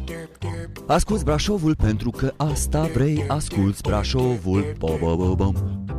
Asculți Brașovul pentru că asta vrei. Asculți Brașovul. Ba, ba, ba, bam.